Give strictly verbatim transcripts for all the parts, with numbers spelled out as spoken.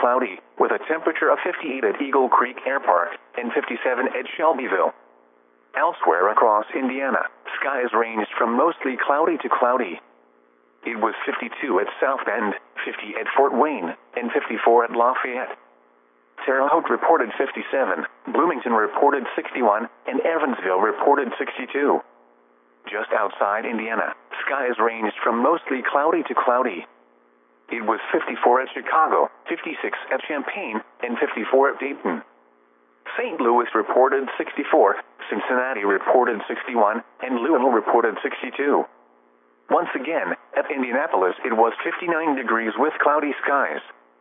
cloudy, with a temperature of fifty-eight at Eagle Creek Air Park and fifty-seven at Shelbyville. Elsewhere across Indiana, skies ranged from mostly cloudy to cloudy. It was fifty-two at South Bend, fifty at Fort Wayne, and fifty-four at Lafayette. Terre Haute reported fifty-seven, Bloomington reported sixty-one, and Evansville reported sixty-two. Just outside Indiana, skies ranged from mostly cloudy to cloudy. It was fifty-four at Chicago, fifty-six at Champaign, and fifty-four at Dayton. Saint Louis reported sixty-four, Cincinnati reported sixty-one, and Louisville reported sixty-two. Once again, at Indianapolis it was fifty-nine degrees with cloudy skies.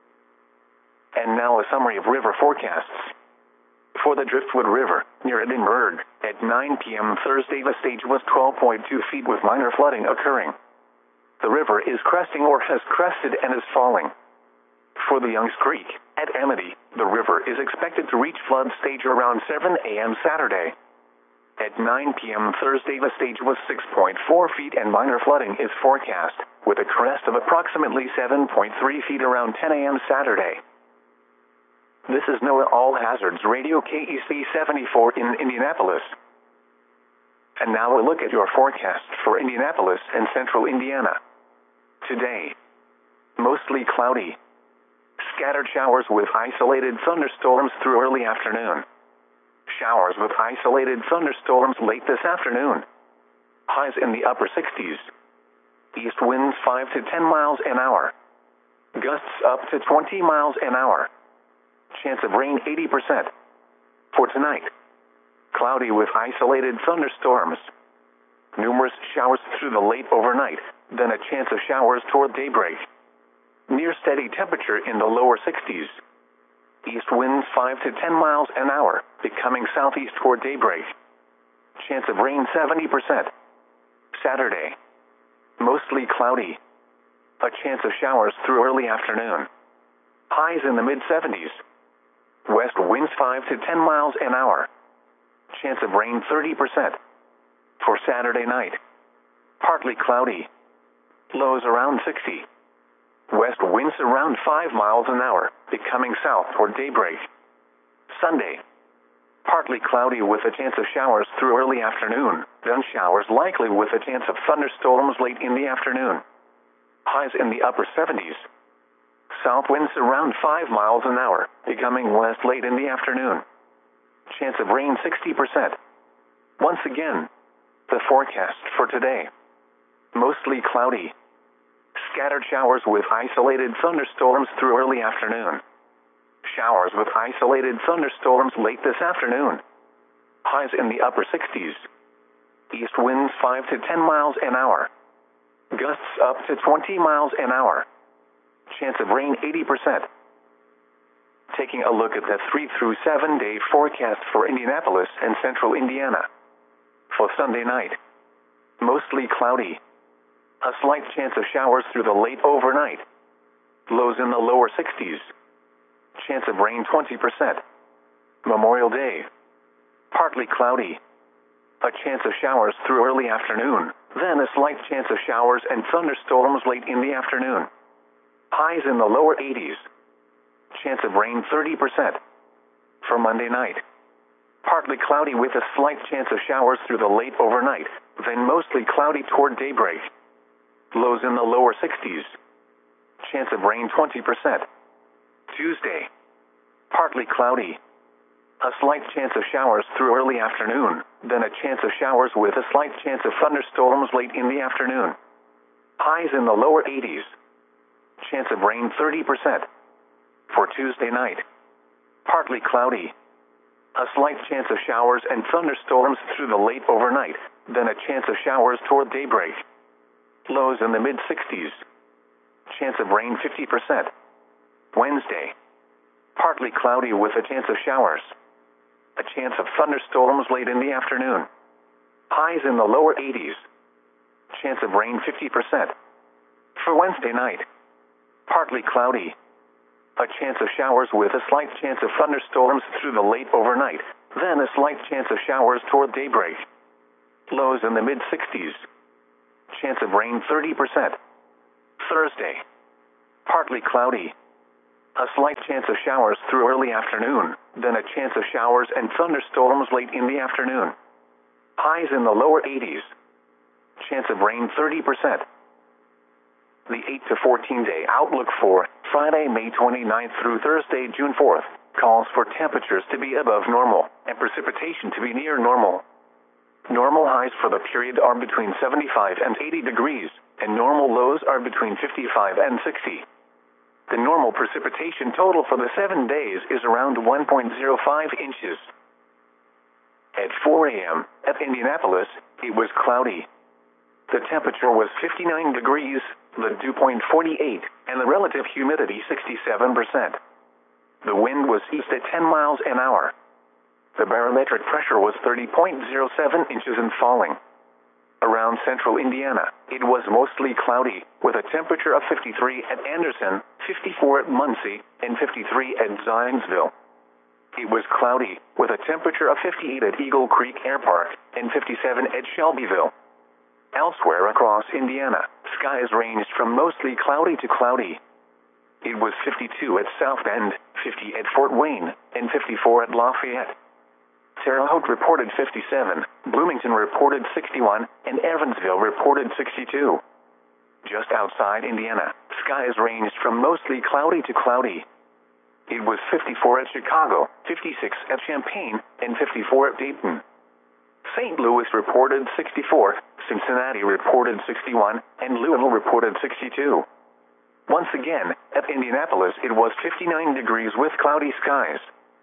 And now a summary of river forecasts. For the Driftwood River, near Edinburgh, at nine p m Thursday the stage was twelve point two feet with minor flooding occurring. The river is cresting or has crested and is falling. For the Youngs Creek, at Amity, the river is expected to reach flood stage around seven a m Saturday. At nine p m Thursday the stage was six point four feet and minor flooding is forecast, with a crest of approximately seven point three feet around ten a m Saturday. This is NOAA All Hazards Radio K E C seventy-four in Indianapolis. And now a look at your forecast for Indianapolis and central Indiana. Today, mostly cloudy. Scattered showers with isolated thunderstorms through early afternoon. Showers with isolated thunderstorms late this afternoon. Highs in the upper sixties. East winds five to ten miles an hour. Gusts up to twenty miles an hour. Chance of rain eighty percent. For tonight, cloudy with isolated thunderstorms. Numerous showers through the late overnight, then a chance of showers toward daybreak. Near steady temperature in the lower sixties. East winds five to ten miles an hour, becoming southeast toward daybreak. Chance of rain seventy percent. Saturday, mostly cloudy. A chance of showers through early afternoon. Highs in the mid seventies. West winds five to ten miles an hour. Chance of rain thirty percent. For Saturday night, partly cloudy. Lows around sixty. West winds around five miles an hour, becoming south toward daybreak. Sunday, partly cloudy with a chance of showers through early afternoon, then showers likely with a chance of thunderstorms late in the afternoon. Highs in the upper seventies. South winds around five miles an hour, becoming west late in the afternoon. Chance of rain sixty percent. Once again, the forecast for today. Mostly cloudy. Scattered showers with isolated thunderstorms through early afternoon. Showers with isolated thunderstorms late this afternoon. Highs in the upper sixties. East winds five to ten miles an hour. Gusts up to twenty miles an hour. Chance of rain eighty percent. Taking a look at the three through seven day forecast for Indianapolis and central Indiana. For Sunday night, mostly cloudy. A slight chance of showers through the late overnight. Lows in the lower sixties. Chance of rain twenty percent. Memorial Day, partly cloudy. A chance of showers through early afternoon, then a slight chance of showers and thunderstorms late in the afternoon. Highs in the lower eighties. Chance of rain thirty percent. For Monday night, partly cloudy with a slight chance of showers through the late overnight, then mostly cloudy toward daybreak. Lows in the lower sixties. Chance of rain twenty percent. Tuesday, partly cloudy. A slight chance of showers through early afternoon, then a chance of showers with a slight chance of thunderstorms late in the afternoon. Highs in the lower eighties. Chance of rain thirty percent. For Tuesday night, partly cloudy. A slight chance of showers and thunderstorms through the late overnight, then a chance of showers toward daybreak. Lows in the mid sixties. Chance of rain fifty percent. Wednesday, partly cloudy with a chance of showers. A chance of thunderstorms late in the afternoon. Highs in the lower eighties. Chance of rain fifty percent. For Wednesday night, partly cloudy. A chance of showers with a slight chance of thunderstorms through the late overnight, then a slight chance of showers toward daybreak. Lows in the mid sixties. Chance of rain thirty percent. Thursday, partly cloudy. A slight chance of showers through early afternoon, then a chance of showers and thunderstorms late in the afternoon. Highs in the lower eighties. Chance of rain thirty percent. The eight to fourteen day outlook for Friday, May twenty-ninth through Thursday, June fourth, calls for temperatures to be above normal and precipitation to be near normal. Normal highs for the period are between seventy-five and eighty degrees, and normal lows are between fifty-five and sixty. The normal precipitation total for the seven days is around one point zero five inches. At four a m at Indianapolis, it was cloudy. The temperature was fifty-nine degrees, the dew point forty-eight, and the relative humidity sixty-seven percent. The wind was east at ten miles an hour. The barometric pressure was thirty point zero seven inches and falling. Around central Indiana, it was mostly cloudy, with a temperature of fifty-three at Anderson, fifty-four at Muncie, and fifty-three at Zionsville. It was cloudy, with a temperature of fifty-eight at Eagle Creek Air Park, and fifty-seven at Shelbyville. Elsewhere across Indiana, skies ranged from mostly cloudy to cloudy. It was fifty-two at South Bend, fifty at Fort Wayne, and fifty-four at Lafayette. Terre Haute reported fifty-seven, Bloomington reported sixty-one, and Evansville reported sixty-two. Just outside Indiana, skies ranged from mostly cloudy to cloudy. It was fifty-four at Chicago, fifty-six at Champaign, and fifty-four at Dayton. Saint Louis reported sixty-four, Cincinnati reported sixty-one, and Louisville reported sixty-two. Once again, at Indianapolis it was fifty-nine degrees with cloudy skies.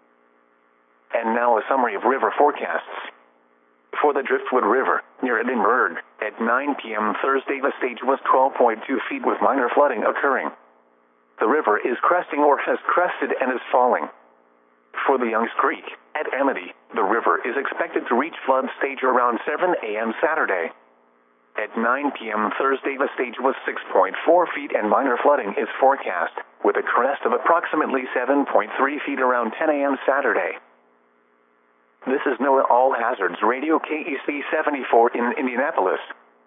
And now a summary of river forecasts. For the Driftwood River, near Edinburgh, at nine p m Thursday the stage was twelve point two feet with minor flooding occurring. The river is cresting or has crested and is falling. For the Youngs Creek, at Amity, the river is expected to reach flood stage around seven a m Saturday. At nine p m Thursday the stage was six point four feet and minor flooding is forecast, with a crest of approximately seven point three feet around ten a m Saturday. This is NOAA All Hazards Radio K E C seventy-four in Indianapolis.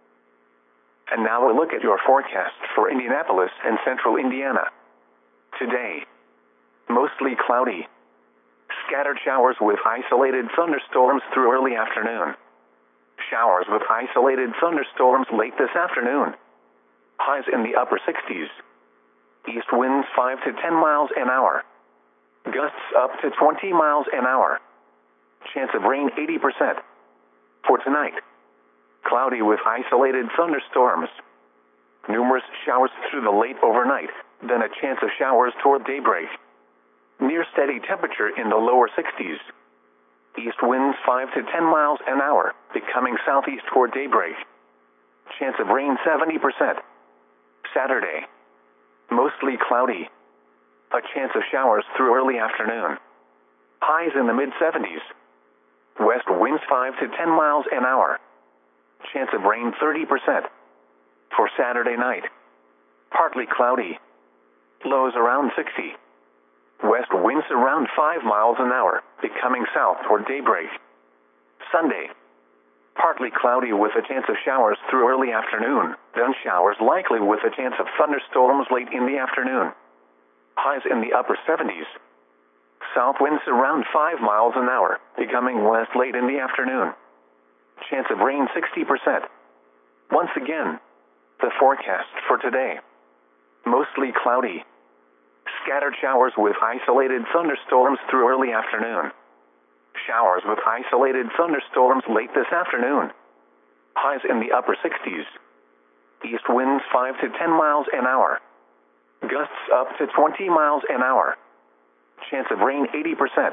And now a look at your forecast for Indianapolis and central Indiana. Today, mostly cloudy. Scattered showers with isolated thunderstorms through early afternoon. Showers with isolated thunderstorms late this afternoon. Highs in the upper sixties. East winds five to ten miles an hour. Gusts up to twenty miles an hour. Chance of rain eighty percent. For tonight, cloudy with isolated thunderstorms. Numerous showers through the late overnight, then a chance of showers toward daybreak. Near steady temperature in the lower sixties. East winds five to ten miles an hour, becoming southeast toward daybreak. Chance of rain seventy percent. Saturday, mostly cloudy. A chance of showers through early afternoon. Highs in the mid seventies. West winds five to ten miles an hour. Chance of rain thirty percent. For Saturday night, partly cloudy. Lows around sixty. West winds around five miles an hour, becoming south toward daybreak. Sunday, partly cloudy with a chance of showers through early afternoon, then showers likely with a chance of thunderstorms late in the afternoon. Highs in the upper seventies. South winds around five miles an hour, becoming west late in the afternoon. Chance of rain sixty percent. Once again, the forecast for today. Mostly cloudy. Scattered showers with isolated thunderstorms through early afternoon. Showers with isolated thunderstorms late this afternoon. Highs in the upper sixties. East winds five to ten miles an hour. Gusts up to twenty miles an hour. Chance of rain eighty percent.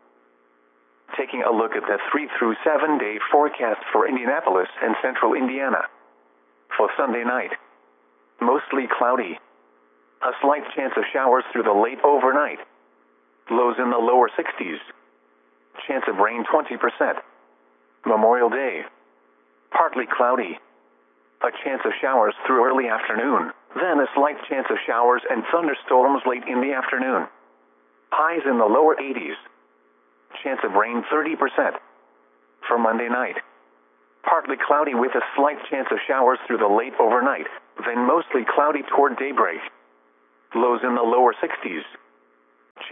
Taking a look at the three through seven day forecast for Indianapolis and central Indiana. For Sunday night, mostly cloudy. A slight chance of showers through the late overnight. Lows in the lower sixties. Chance of rain twenty percent. Memorial Day, partly cloudy. A chance of showers through early afternoon, then a slight chance of showers and thunderstorms late in the afternoon. Highs in the lower eighties. Chance of rain thirty percent. For Monday night, partly cloudy with a slight chance of showers through the late overnight, then mostly cloudy toward daybreak. Lows in the lower sixties.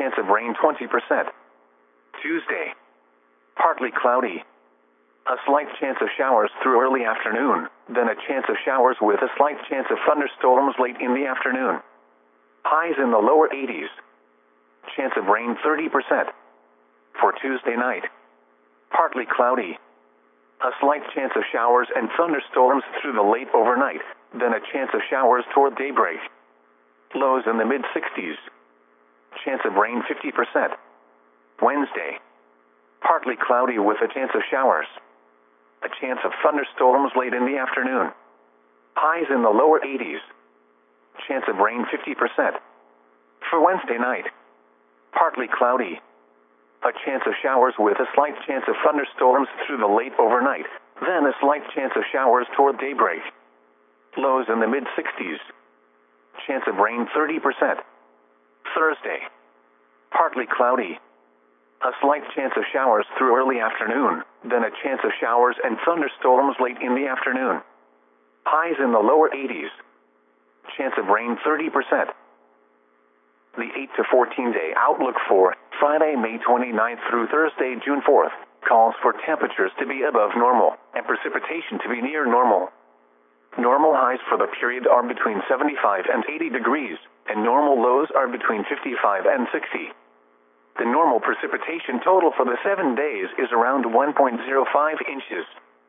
chance of rain twenty percent. Tuesday, partly cloudy. A slight chance of showers through early afternoon, then a chance of showers with a slight chance of thunderstorms late in the afternoon. Highs in the lower eighties. Chance of rain thirty percent. For Tuesday night, partly cloudy. A slight chance of showers and thunderstorms through the late overnight, then a chance of showers toward daybreak. Lows in the mid-sixties. Chance of rain fifty percent. Wednesday, partly cloudy with a chance of showers. A chance of thunderstorms late in the afternoon. Highs in the lower eighties. Chance of rain fifty percent. For Wednesday night, partly cloudy. A chance of showers with a slight chance of thunderstorms through the late overnight, then a slight chance of showers toward daybreak. Lows in the mid-sixties. Chance of rain thirty percent. Thursday, partly cloudy. A slight chance of showers through early afternoon, then a chance of showers and thunderstorms late in the afternoon. Highs in the lower eighties. Chance of rain thirty percent. The eight to fourteen day outlook for Friday, May twenty-ninth through Thursday, June fourth, calls for temperatures to be above normal and precipitation to be near normal. Normal highs for the period are between seventy-five and eighty degrees, and normal lows are between fifty-five and sixty. The normal precipitation total for the seven days is around one point zero five inches.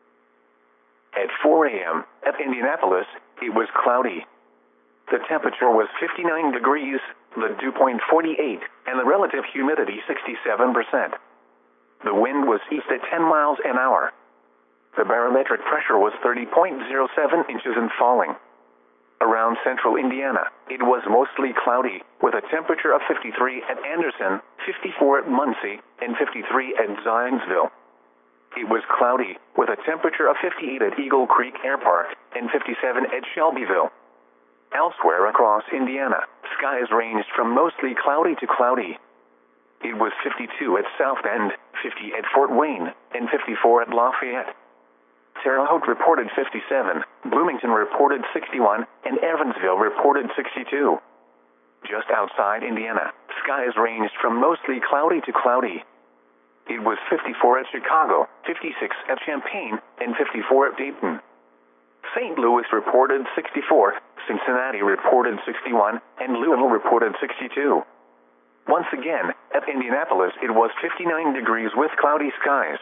At four a m at Indianapolis, it was cloudy. The temperature was fifty-nine degrees, the dew point forty-eight, and the relative humidity sixty-seven percent. The wind was east at ten miles an hour. The barometric pressure was thirty point zero seven inches and falling. Around central Indiana, it was mostly cloudy, with a temperature of fifty-three at Anderson, fifty-four at Muncie, and fifty-three at Zionsville. It was cloudy, with a temperature of fifty-eight at Eagle Creek Air Park, and fifty-seven at Shelbyville. Elsewhere across Indiana, skies ranged from mostly cloudy to cloudy. It was fifty-two at South Bend, fifty at Fort Wayne, and fifty-four at Lafayette. Terre Haute reported fifty-seven, Bloomington reported sixty-one, and Evansville reported sixty-two. Just outside Indiana, skies ranged from mostly cloudy to cloudy. It was fifty-four at Chicago, fifty-six at Champaign, and fifty-four at Dayton. Saint Louis reported sixty-four, Cincinnati reported sixty-one, and Louisville reported sixty-two. Once again, at Indianapolis it was fifty-nine degrees with cloudy skies.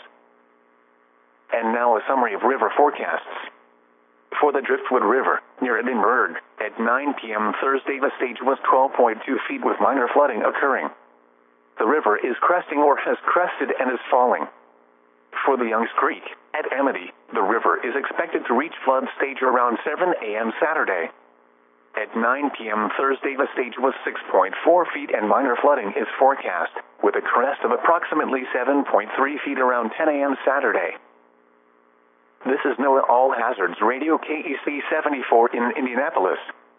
And now a summary of river forecasts. For the Driftwood River, near Edinburgh, at nine p m Thursday the stage was twelve point two feet with minor flooding occurring. The river is cresting or has crested and is falling. For the Youngs Creek, at Amity, the river is expected to reach flood stage around seven a m Saturday. At nine p m Thursday the stage was six point four feet and minor flooding is forecast, with a crest of approximately seven point three feet around ten a m Saturday. This is NOAA All Hazards Radio K E C seventy-four in Indianapolis.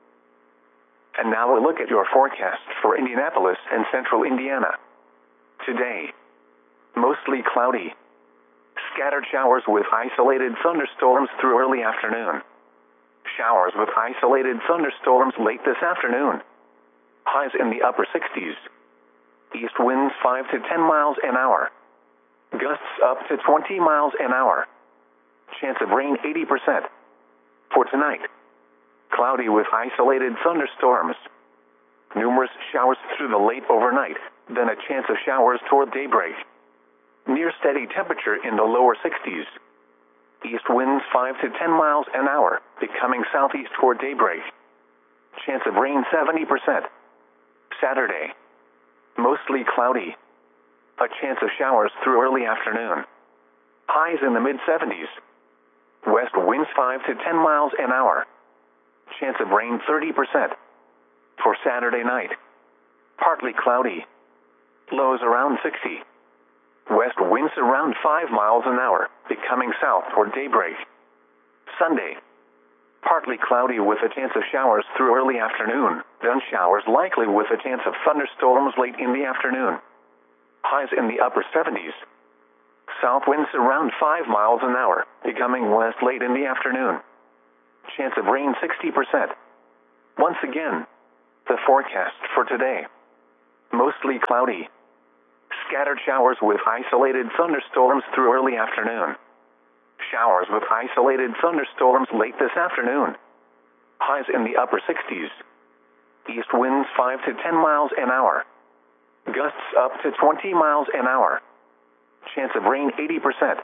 And now a look at your forecast for Indianapolis and central Indiana. Today, mostly cloudy. Scattered showers with isolated thunderstorms through early afternoon. Showers with isolated thunderstorms late this afternoon. Highs in the upper sixties. East winds five to ten miles an hour. Gusts up to twenty miles an hour. Chance of rain eighty percent. For tonight, cloudy with isolated thunderstorms. Numerous showers through the late overnight, then a chance of showers toward daybreak. Near steady temperature in the lower sixties. East winds five to ten miles an hour, becoming southeast toward daybreak. Chance of rain seventy percent. Saturday, mostly cloudy. A chance of showers through early afternoon. Highs in the mid-seventies. West winds five to ten miles an hour. Chance of rain thirty percent. For Saturday night, partly cloudy. Lows around sixty. West winds around five miles an hour, becoming south toward daybreak. Sunday, partly cloudy with a chance of showers through early afternoon, then showers likely with a chance of thunderstorms late in the afternoon. Highs in the upper seventies. South winds around five miles an hour, becoming west late in the afternoon. Chance of rain sixty percent. Once again, the forecast for today. Mostly cloudy. Scattered showers with isolated thunderstorms through early afternoon. Showers with isolated thunderstorms late this afternoon. Highs in the upper sixties. East winds five to ten miles an hour. Gusts up to twenty miles an hour. Chance of rain eighty percent.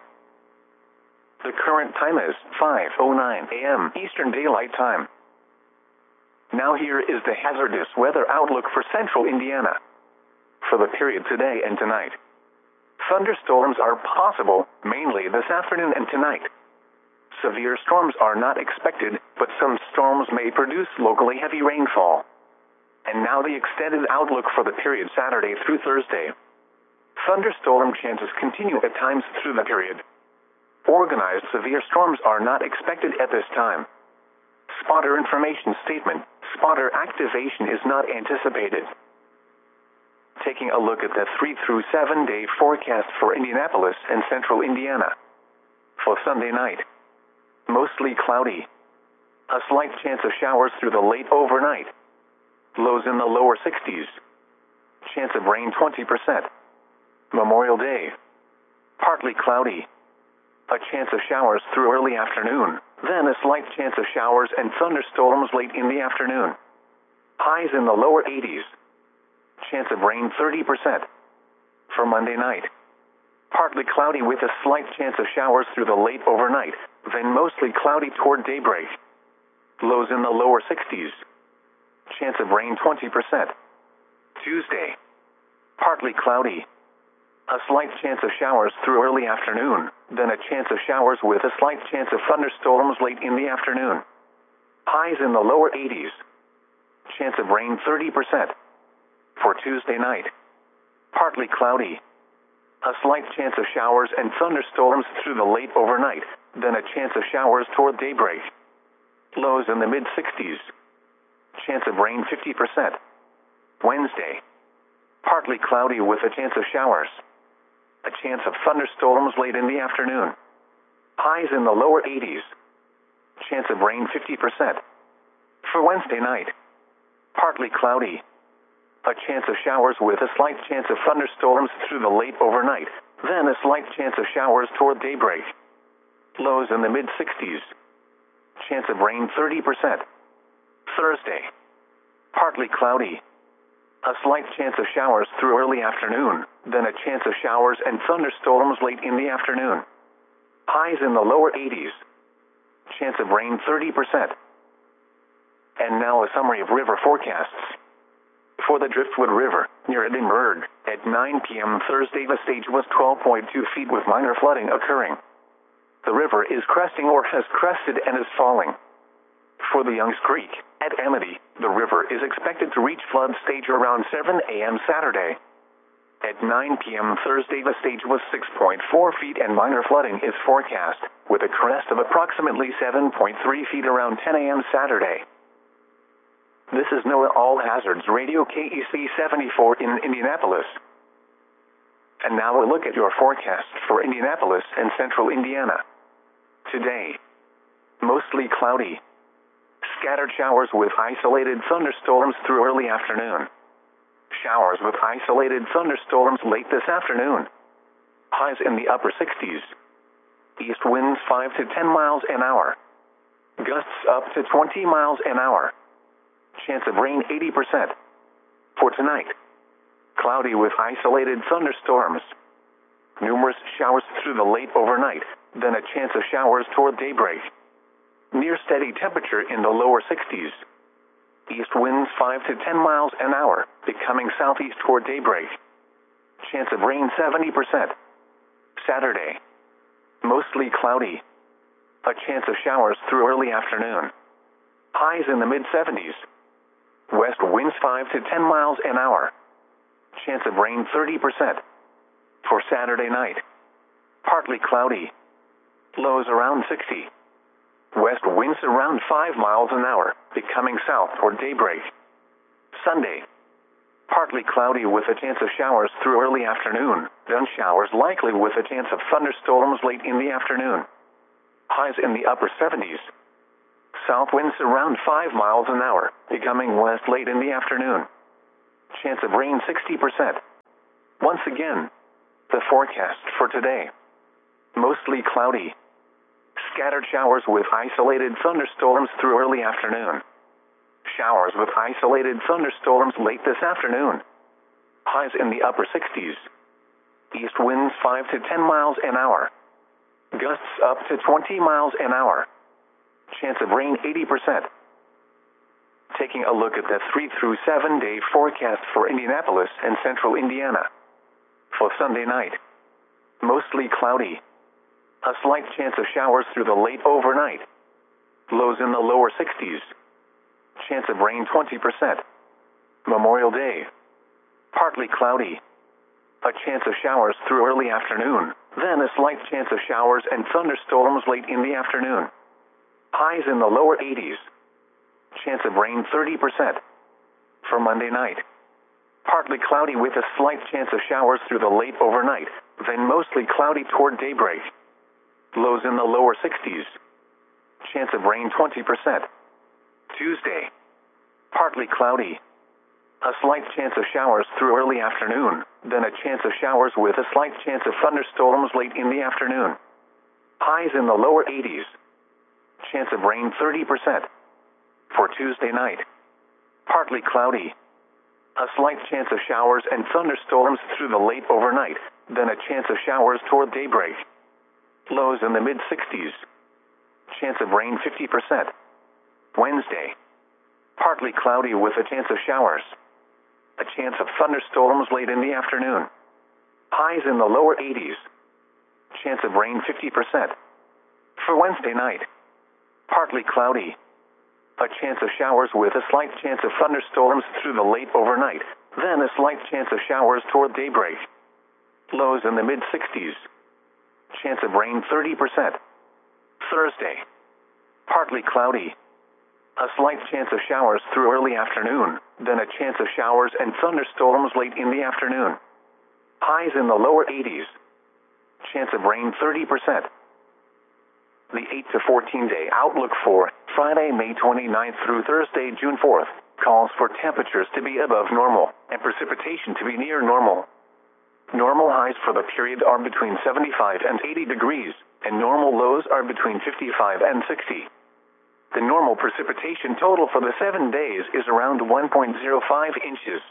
The current time is five oh nine a m Eastern Daylight Time. Now here is the hazardous weather outlook for central Indiana. For the period today and tonight. Thunderstorms are possible, mainly this afternoon and tonight. Severe storms are not expected, but some storms may produce locally heavy rainfall. And now the extended outlook for the period Saturday through Thursday. Thunderstorm chances continue at times through the period. Organized severe storms are not expected at this time. Spotter information statement: spotter activation is not anticipated. Taking a look at the three through seven day forecast for Indianapolis and central Indiana. For Sunday night, mostly cloudy. A slight chance of showers through the late overnight. Lows in the lower sixties. Chance of rain twenty percent. Memorial Day, partly cloudy. A chance of showers through early afternoon, then a slight chance of showers and thunderstorms late in the afternoon. Highs in the lower eighties. Chance of rain thirty percent. For Monday night, partly cloudy with a slight chance of showers through the late overnight, then mostly cloudy toward daybreak. Lows in the lower sixties. Chance of rain twenty percent. Tuesday, partly cloudy. A slight chance of showers through early afternoon, then a chance of showers with a slight chance of thunderstorms late in the afternoon. Highs in the lower eighties. Chance of rain thirty percent. For Tuesday night, partly cloudy. A slight chance of showers and thunderstorms through the late overnight, then a chance of showers toward daybreak. Lows in the mid sixties. Chance of rain fifty percent. Wednesday, partly cloudy with a chance of showers. A chance of thunderstorms late in the afternoon. Highs in the lower eighties. Chance of rain fifty percent. For Wednesday night, partly cloudy. A chance of showers with a slight chance of thunderstorms through the late overnight, then a slight chance of showers toward daybreak. Lows in the mid sixties. Chance of rain thirty percent. Thursday, partly cloudy. A slight chance of showers through early afternoon, then a chance of showers and thunderstorms late in the afternoon. Highs in the lower eighties. Chance of rain thirty percent. And now a summary of river forecasts. For the Driftwood River, near Edinburgh, at nine p m Thursday the stage was twelve point two feet with minor flooding occurring. The river is cresting or has crested and is falling. For the Youngs Creek, at Amity, the river is expected to reach flood stage around seven a m Saturday. At nine p m Thursday the stage was six point four feet and minor flooding is forecast, with a crest of approximately seven point three feet around ten a m Saturday. This is NOAA All Hazards Radio K E C seventy-four in Indianapolis. And now a look at your forecast for Indianapolis and central Indiana. Today, mostly cloudy. Scattered showers with isolated thunderstorms through early afternoon. Showers with isolated thunderstorms late this afternoon. Highs in the upper sixties. East winds five to ten miles an hour. Gusts up to twenty miles an hour. Chance of rain eighty percent. For tonight, cloudy with isolated thunderstorms. Numerous showers through the late overnight, then a chance of showers toward daybreak. Near steady temperature in the lower sixties. East winds five to ten miles an hour, becoming southeast toward daybreak. Chance of rain seventy percent. Saturday, mostly cloudy. A chance of showers through early afternoon. Highs in the mid seventies. West winds five to ten miles an hour. Chance of rain thirty percent. For Saturday night, partly cloudy. Lows around sixty. West winds around five miles an hour, becoming south toward daybreak. Sunday, partly cloudy with a chance of showers through early afternoon, then showers likely with a chance of thunderstorms late in the afternoon. Highs in the upper seventies. South winds around five miles an hour, becoming west late in the afternoon. Chance of rain sixty percent. Once again, the forecast for today. Mostly cloudy. Scattered showers with isolated thunderstorms through early afternoon. Showers with isolated thunderstorms late this afternoon. Highs in the upper sixties. East winds five to ten miles an hour. Gusts up to twenty miles an hour. Chance of rain eighty percent. Taking a look at the three through seven day forecast for Indianapolis and central Indiana. For Sunday night, mostly cloudy. A slight chance of showers through the late overnight. Lows in the lower sixties. Chance of rain twenty percent. Memorial Day, partly cloudy. A chance of showers through early afternoon, then a slight chance of showers and thunderstorms late in the afternoon. Highs in the lower eighties. Chance of rain thirty percent. For Monday night, partly cloudy with a slight chance of showers through the late overnight, then mostly cloudy toward daybreak. Lows in the lower sixties. Chance of rain twenty percent. Tuesday, partly cloudy. A slight chance of showers through early afternoon, then a chance of showers with a slight chance of thunderstorms late in the afternoon. Highs in the lower eighties. Chance of rain thirty percent. For Tuesday night, partly cloudy. A slight chance of showers and thunderstorms through the late overnight, then a chance of showers toward daybreak. Lows in the mid sixties. Chance of rain fifty percent. Wednesday, partly cloudy with a chance of showers. A chance of thunderstorms late in the afternoon. Highs in the lower eighties. Chance of rain fifty percent. For Wednesday night, partly cloudy. A chance of showers with a slight chance of thunderstorms through the late overnight, then a slight chance of showers toward daybreak. Lows in the mid sixties. Chance of rain thirty percent. Thursday, partly cloudy. A slight chance of showers through early afternoon, then a chance of showers and thunderstorms late in the afternoon. Highs in the lower eighties. Chance of rain thirty percent. The eight to fourteen day outlook for Friday, May twenty-ninth through Thursday, June fourth, calls for temperatures to be above normal and precipitation to be near normal. Normal highs for the period are between seventy-five and eighty degrees, and normal lows are between fifty-five and sixty. The normal precipitation total for the seven days is around one point zero five inches.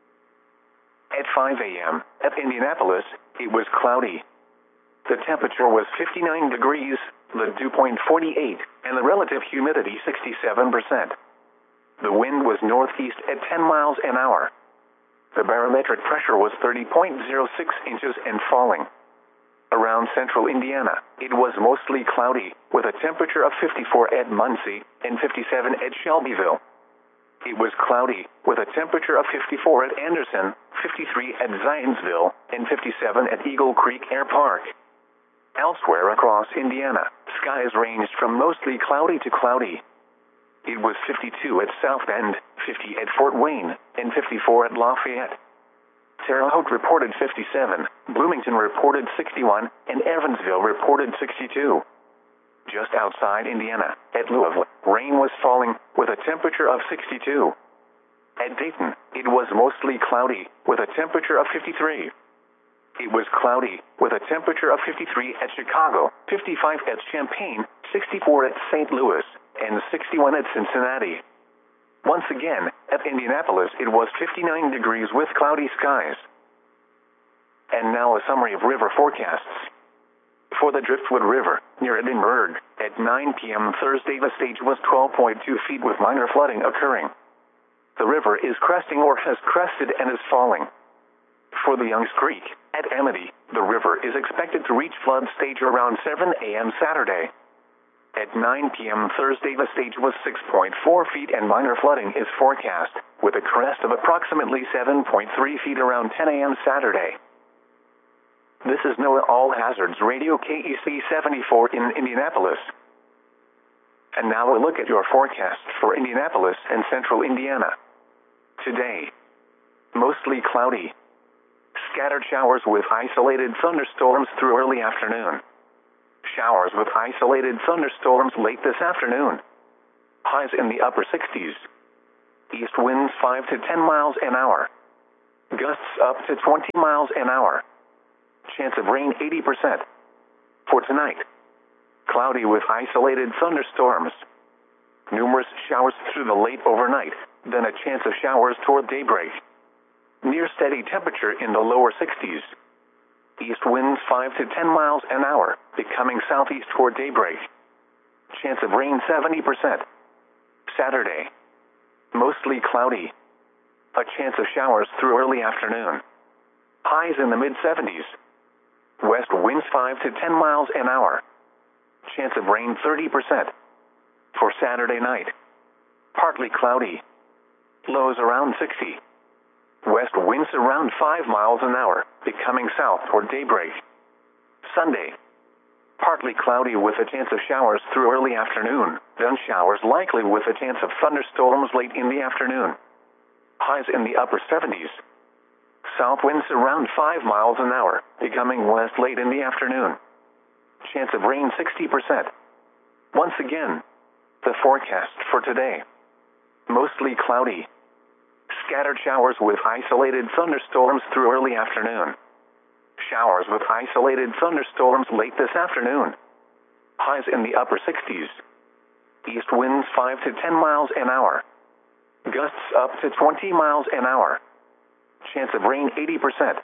At five a m at Indianapolis, it was cloudy. The temperature was fifty-nine degrees, the dew point forty-eight, and the relative humidity sixty-seven percent. The wind was northeast at ten miles an hour. The barometric pressure was thirty point zero six inches and falling. Around central Indiana, it was mostly cloudy, with a temperature of fifty-four at Muncie and fifty-seven at Shelbyville. It was cloudy, with a temperature of fifty-four at Anderson, fifty-three at Zionsville, and fifty-seven at Eagle Creek Air Park. Elsewhere across Indiana, skies ranged from mostly cloudy to cloudy. It was fifty-two at South Bend, fifty at Fort Wayne, and fifty-four at Lafayette. Terre Haute reported fifty-seven, Bloomington reported sixty-one, and Evansville reported sixty-two. Just outside Indiana, at Louisville, rain was falling, with a temperature of sixty-two. At Dayton, it was mostly cloudy, with a temperature of fifty-three. It was cloudy, with a temperature of fifty-three at Chicago, fifty-five at Champaign, sixty-four at Saint Louis, and sixty-one at Cincinnati. Once again, at Indianapolis, it was fifty-nine degrees with cloudy skies. And now a summary of river forecasts. For the Driftwood River, near Edinburgh, at nine p m Thursday, the stage was twelve point two feet with minor flooding occurring. The river is cresting or has crested and is falling. For the Youngs Creek, at Amity, the river is expected to reach flood stage around seven a m Saturday. At nine p m Thursday, the stage was six point four feet and minor flooding is forecast, with a crest of approximately seven point three feet around ten a m Saturday. This is NOAA All Hazards Radio K E C seventy-four in Indianapolis. And now a look at your forecast for Indianapolis and central Indiana. Today, mostly cloudy. Scattered showers with isolated thunderstorms through early afternoon. Showers with isolated thunderstorms late this afternoon. Highs in the upper sixties. East winds five to ten miles an hour. Gusts up to twenty miles an hour. Chance of rain eighty percent. For tonight, cloudy with isolated thunderstorms. Numerous showers through the late overnight, then a chance of showers toward daybreak. Near steady temperature in the lower sixties. East winds five to ten miles an hour, becoming southeast toward daybreak. Chance of rain seventy percent. Saturday, mostly cloudy. A chance of showers through early afternoon. Highs in the mid seventies. West winds five to ten miles an hour. Chance of rain thirty percent. For Saturday night, partly cloudy. Lows around sixty. West winds around five miles an hour, becoming south toward daybreak. Sunday, partly cloudy with a chance of showers through early afternoon, then showers likely with a chance of thunderstorms late in the afternoon. Highs in the upper seventies. South winds around five miles an hour, becoming west late in the afternoon. Chance of rain sixty percent. Once again, the forecast for today. Mostly cloudy. Scattered showers with isolated thunderstorms through early afternoon. Showers with isolated thunderstorms late this afternoon. Highs in the upper sixties. East winds five to ten miles an hour. Gusts up to twenty miles an hour. Chance of rain eighty percent.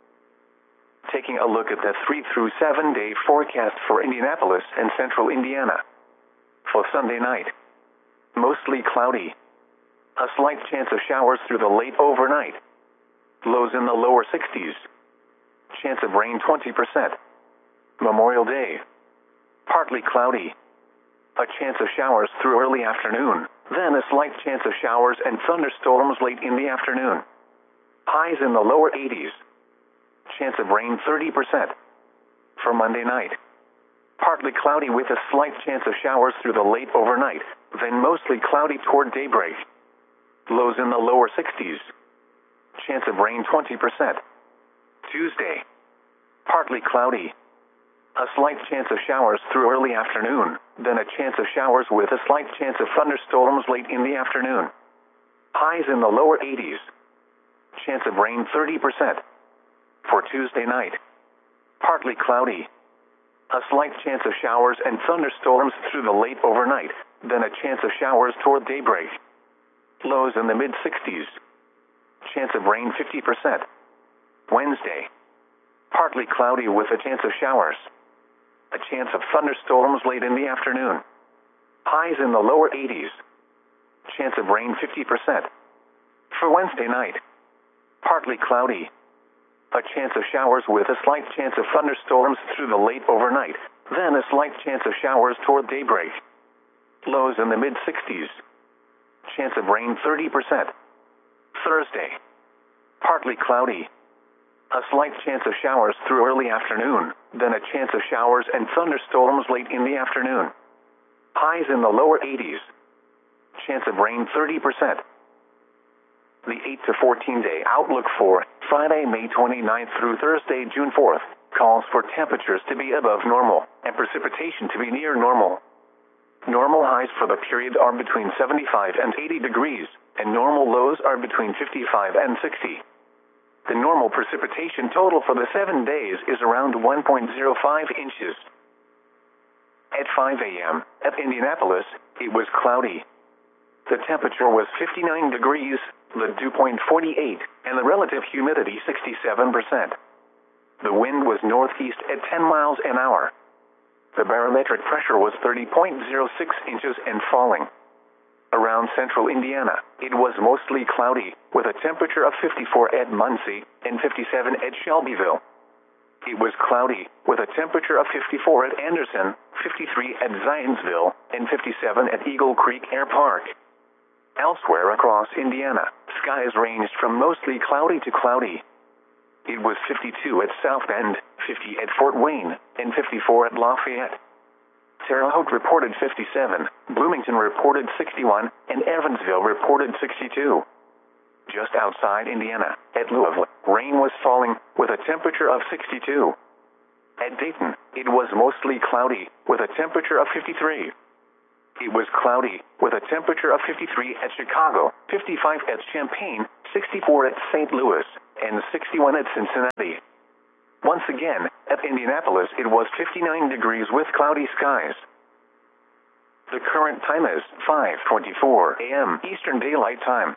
Taking a look at the three through seven day forecast for Indianapolis and central Indiana. For Sunday night, mostly cloudy. A slight chance of showers through the late overnight. Lows in the lower sixties. Chance of rain twenty percent. Memorial Day, partly cloudy. A chance of showers through early afternoon, then a slight chance of showers and thunderstorms late in the afternoon. Highs in the lower eighties. Chance of rain thirty percent. For Monday night, partly cloudy with a slight chance of showers through the late overnight, then mostly cloudy toward daybreak. Lows in the lower sixties. Chance of rain twenty percent. Tuesday, partly cloudy. A slight chance of showers through early afternoon, then a chance of showers with a slight chance of thunderstorms late in the afternoon. Highs in the lower eighties. Chance of rain thirty percent. For Tuesday night, partly cloudy. A slight chance of showers and thunderstorms through the late overnight, then a chance of showers toward daybreak. Lows in the mid sixties. Chance of rain fifty percent. Wednesday, partly cloudy with a chance of showers. A chance of thunderstorms late in the afternoon. Highs in the lower eighties. Chance of rain fifty percent. For Wednesday night, partly cloudy. A chance of showers with a slight chance of thunderstorms through the late overnight, then a slight chance of showers toward daybreak. Lows in the mid sixties. Chance of rain thirty percent. Thursday, partly cloudy. A slight chance of showers through early afternoon, then a chance of showers and thunderstorms late in the afternoon. Highs in the lower eighties. Chance of rain thirty percent. The eight to fourteen day outlook for Friday, May twenty-ninth through Thursday, June fourth, calls for temperatures to be above normal and precipitation to be near normal. Normal highs for the period are between seventy-five and eighty degrees, and normal lows are between fifty-five and sixty. The normal precipitation total for the seven days is around one point zero five inches. At five a m at Indianapolis, it was cloudy. The temperature was fifty-nine degrees, the dew point forty-eight, and the relative humidity sixty-seven percent. The wind was northeast at ten miles an hour. The barometric pressure was thirty point zero six inches and falling. Around central Indiana, it was mostly cloudy, with a temperature of fifty-four at Muncie and fifty-seven at Shelbyville. It was cloudy, with a temperature of fifty-four at Anderson, fifty-three at Zionsville, and fifty-seven at Eagle Creek Air Park. Elsewhere across Indiana, skies ranged from mostly cloudy to cloudy. It was fifty-two at South Bend, fifty at Fort Wayne, and fifty-four at Lafayette. Terre Haute reported fifty-seven, Bloomington reported sixty-one, and Evansville reported sixty-two. Just outside Indiana, at Louisville, rain was falling, with a temperature of sixty-two. At Dayton, it was mostly cloudy, with a temperature of fifty-three. It was cloudy, with a temperature of fifty-three at Chicago, fifty-five at Champaign, sixty-four at Saint Louis, and sixty-one at Cincinnati. Once again, at Indianapolis it was fifty-nine degrees with cloudy skies. The current time is five twenty-four a m Eastern Daylight Time.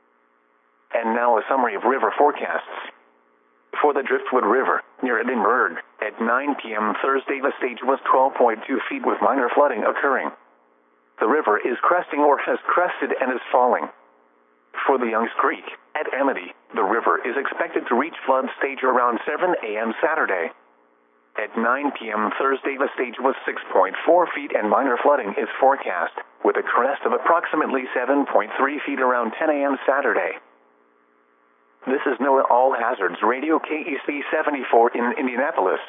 And now a summary of river forecasts. For the Driftwood River, near Edinburgh, at nine p m Thursday the stage was twelve point two feet with minor flooding occurring. The river is cresting or has crested and is falling. For the Youngs Creek, at Amity, the river is expected to reach flood stage around seven a m Saturday. At nine p m Thursday the stage was six point four feet and minor flooding is forecast, with a crest of approximately seven point three feet around ten a m Saturday. This is NOAA All Hazards Radio K E C seventy-four in Indianapolis.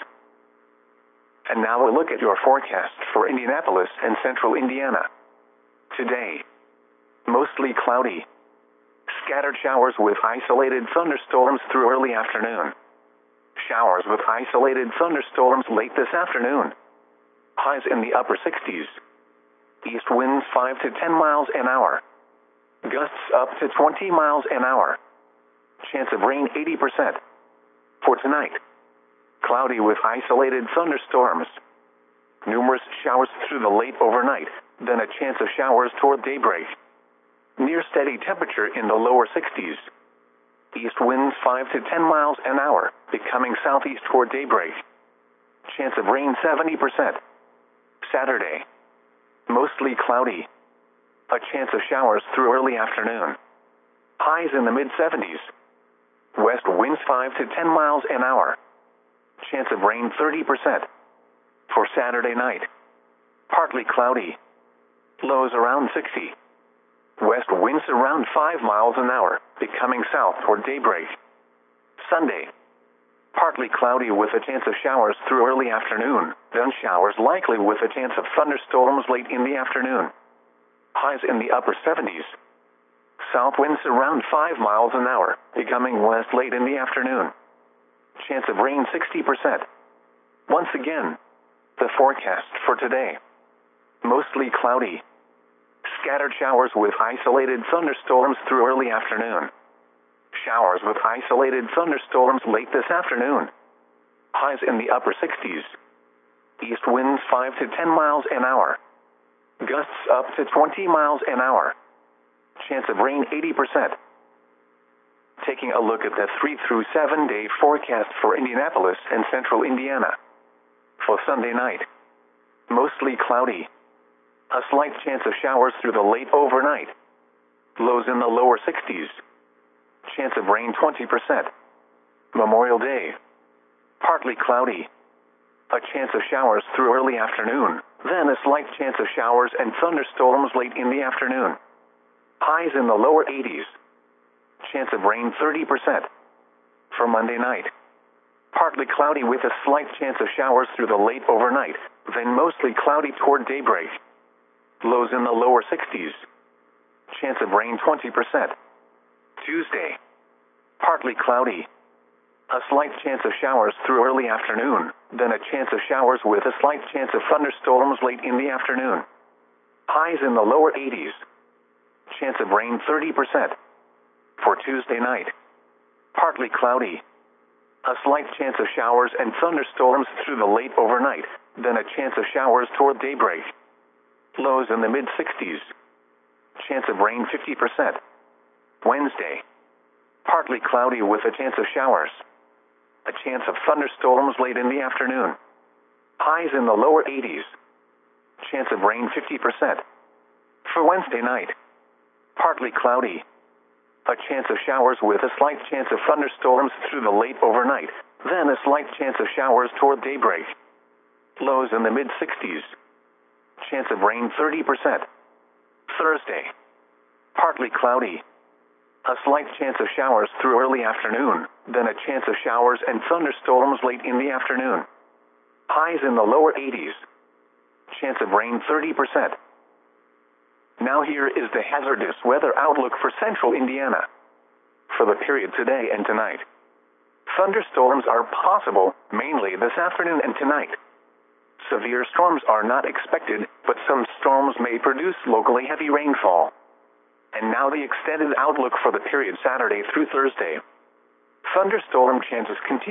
And now a look at your forecast for Indianapolis and central Indiana. Today, mostly cloudy. Scattered showers with isolated thunderstorms through early afternoon. Showers with isolated thunderstorms late this afternoon. Highs in the upper sixties. East winds five to ten miles an hour. Gusts up to twenty miles an hour. Chance of rain eighty percent. For tonight, cloudy with isolated thunderstorms. Numerous showers through the late overnight, then a chance of showers toward daybreak. Near steady temperature in the lower sixties. East winds five to ten miles an hour, becoming southeast toward daybreak. Chance of rain seventy percent. Saturday, mostly cloudy. A chance of showers through early afternoon. Highs in the mid seventies. West winds five to ten miles an hour. Chance of rain thirty percent. For Saturday night, partly cloudy. Lows around sixty. West winds around five miles an hour, becoming south toward daybreak. Sunday, partly cloudy with a chance of showers through early afternoon, then showers likely with a chance of thunderstorms late in the afternoon. Highs in the upper seventies. South winds around five miles an hour, becoming west late in the afternoon. Chance of rain sixty percent. Once again, the forecast for today. Mostly cloudy. Scattered showers with isolated thunderstorms through early afternoon. Showers with isolated thunderstorms late this afternoon. Highs in the upper sixties. East winds five to ten miles an hour. Gusts up to twenty miles an hour. Chance of rain eighty percent. Taking a look at the three through seven day forecast for Indianapolis and central Indiana. For Sunday night, mostly cloudy. A slight chance of showers through the late overnight. Lows in the lower sixties. Chance of rain twenty percent. Memorial Day, partly cloudy. A chance of showers through early afternoon, then a slight chance of showers and thunderstorms late in the afternoon. Highs in the lower eighties. Chance of rain thirty percent. For Monday night, partly cloudy with a slight chance of showers through the late overnight, then mostly cloudy toward daybreak. Lows in the lower sixties. Chance of rain twenty percent. Tuesday, partly cloudy. A slight chance of showers through early afternoon, then a chance of showers with a slight chance of thunderstorms late in the afternoon. Highs in the lower eighties. Chance of rain thirty percent. For Tuesday night, partly cloudy. A slight chance of showers and thunderstorms through the late overnight, then a chance of showers toward daybreak. Lows in the mid sixties. Chance of rain fifty percent. Wednesday, partly cloudy with a chance of showers. A chance of thunderstorms late in the afternoon. Highs in the lower eighties. Chance of rain fifty percent. For Wednesday night, partly cloudy. A chance of showers with a slight chance of thunderstorms through the late overnight, then a slight chance of showers toward daybreak. Lows in the mid sixties. Chance of rain thirty percent. Thursday, partly cloudy. A slight chance of showers through early afternoon, then a chance of showers and thunderstorms late in the afternoon. Highs in the lower eighties. Chance of rain thirty percent. Now here is the hazardous weather outlook for central Indiana. For the period today and tonight, thunderstorms are possible, mainly this afternoon and tonight. Severe storms are not expected, but some storms may produce locally heavy rainfall. And now the extended outlook for the period Saturday through Thursday. Thunderstorm chances continue.